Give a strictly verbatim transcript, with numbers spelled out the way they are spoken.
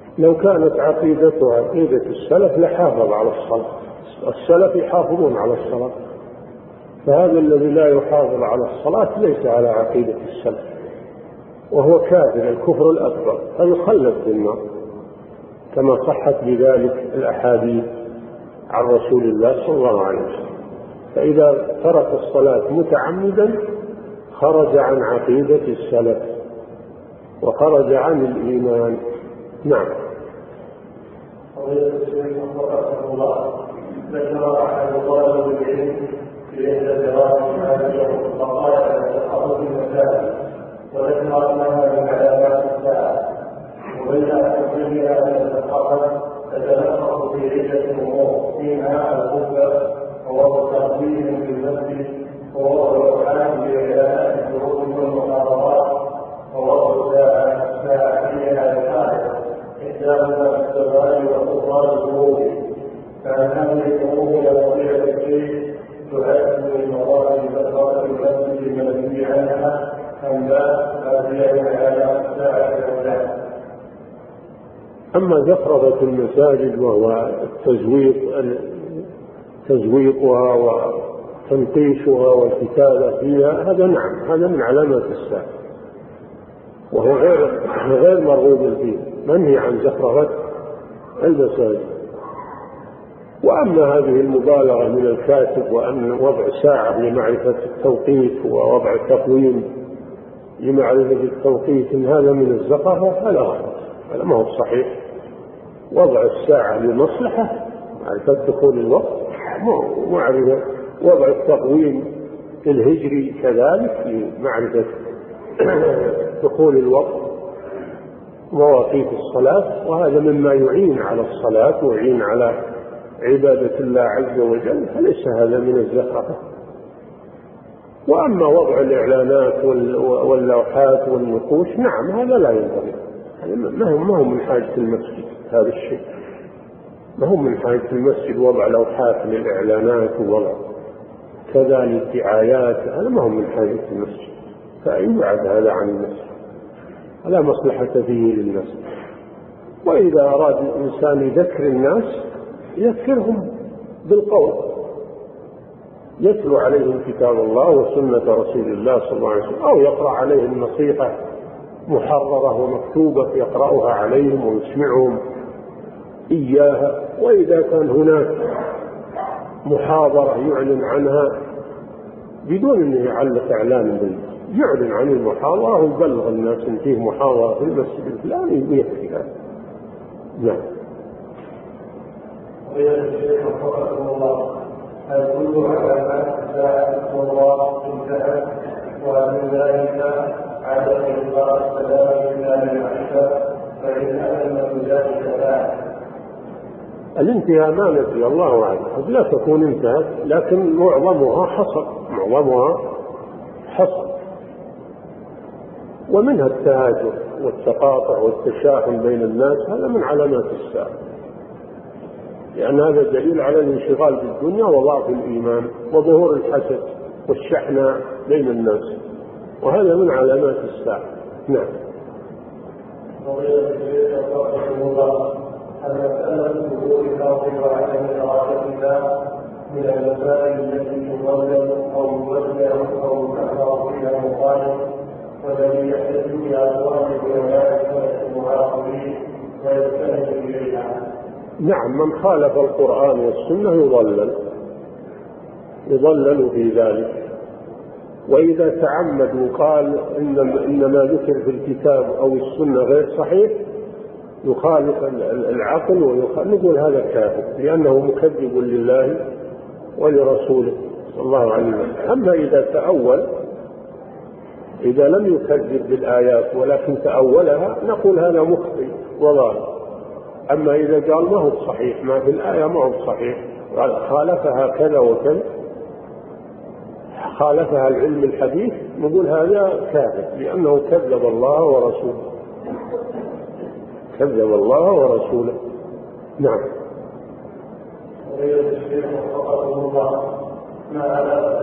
لو كانت عقيدته عقيدة السلف لحافظ على الصلاة، السلف يحافظون على الصلاة، فهذا الذي لا يحافظ على الصلاة ليس على عقيدة السلف، وهو كافر الكفر الأكبر فيخلد في النار، كما صحت بذلك الأحاديث عن رسول الله صلى الله عليه وسلم. فإذا ترك الصلاة متعمدا خرج عن عقيدة السلف وخرج عن الإيمان. نعم. ذكر أحد طلبة العلم في إحدى دراسات هذه فقال التخصص المسائل وذكر أنها من علامات الساعة، وبين أن هذا التخصص تتلخص في عدة أمور، منها الخطبة ووضع تقديم في المسجد ووضع الحال بإعلانات الدروس والمحاضرات ووضع الساعة الساعة فيها الحال إحداهما السؤال وأخرى الظروف، فعن هذه الأمور يستطيع الشيء تؤدي المظاهر فترة المسجد المنهي عنها أم لا هذه على الساعة الأولى. أما زخرفة المساجد وهو التزويق تزويقها وتنقيشها والكتابة فيها، هذا نعم هذا من علامات الساعة، وهو غير غير مرغوب فيه، منهي عن زخرفة المساجد. وأما هذه المبالغة من الكاتب وأن وضع ساعة لمعرفة التوقيت ووضع تقويم لمعرفة التوقيت إن هذا من الزخرفة فلا غلط، هذا ما هو صحيح. وضع الساعة لمصلحة معرفة دخول الوقت، معرفة وضع التقويم الهجري كذلك لمعرفة دخول الوقت مواقيت الصلاة، وهذا مما يعين على الصلاة ويعين على عبادة الله عز وجل، فليس هذا من الزخرفة. وأما وضع الإعلانات واللوحات والنقوش نعم هذا لا ينبغي، ما هو من حاجة المسجد، هذا الشيء ما هو من حاجة المسجد وضع لوحات للإعلانات ووضع كذا للدعايات، هذا ما هو من حاجة المسجد، فيبعد هذا عن المسجد، لا مصلحة فيه للناس. وإذا أراد الإنسان يذكر الناس يذكرهم بالقول، يتلو عليهم كتاب الله وسنة رسول الله صلى الله عليه وسلم، أو يقرأ عليهم نصيحة محررة ومكتوبة يقرأها عليهم ويسمعهم إياها. وإذا كان هناك محاضرة يعلن عنها بدون أن يعلق إعلان بالناس، يعلن عن المحاضرة ويبلغ الناس أن فيه محاضرة في المسجد الفلاني ويكفي هذا. نعم. ويا الشيخ وفقكم الله، هل كل علامات الساعة الله انتهت ومن ذلك عدم إلقاء السلام إلا للعشاء فإن أتم ذلك لا؟ الانتهاء ما ندري، الله أعلم، قد لا تكون انتهت، لكن معظمها حصل معظمها حصل ومنها التهاجر والتقاطع والتشاحن بين الناس، هذا من علامات الساعة، لأن هذا دليل على الانشغال بالدنيا وضعف الإيمان وظهور الحسد والشحناء بين الناس، وهذا من علامات الساعة. نعم. المسألة ظهور الخاطب وعدم إرادتها من المسائل التي تظلم أو يوجه أو يكفر فيها مخالف، والذي يحتج بأقوال ولاية المعاقبين ويستند إليها. نعم، من خالف القرآن والسنة يضلل يضلل في ذلك. وإذا تعمد وقال إن ما ذكر في الكتاب أو السنة غير صحيح يخالف العقل ويخالف، نقول هذا كافر لأنه مكذب لله ولرسوله صلى الله عليه وسلم. أما إذا تأول، إذا لم يكذب بالآيات ولكن تأولها نقول هذا مخطئ وضال. أما إذا قال ما هو صحيح، ما في الآية ما هو صحيح، خالفها كذا وكذا، خالفها العلم الحديث، نقول هذا كافر لأنه كذب الله ورسوله كذب الله ورسوله. نعم.